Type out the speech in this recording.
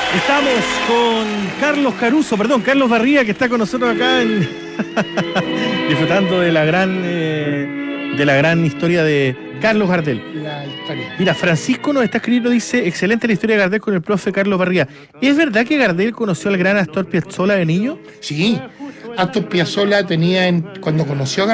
Estamos con Carlos Barría, que está con nosotros acá disfrutando de la gran historia de Carlos Gardel. La historia. Mira, Francisco nos está escribiendo, dice, excelente la historia de Gardel con el profe Carlos Barría. ¿Es verdad que Gardel conoció al gran Astor Piazzolla de niño? Sí, Astor Piazzolla tenía, cuando conoció a